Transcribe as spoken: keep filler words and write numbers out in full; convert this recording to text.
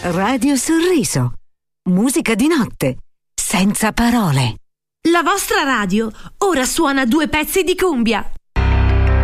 Radio Sorriso. Musica di notte, senza parole. La vostra radio ora suona due pezzi di cumbia.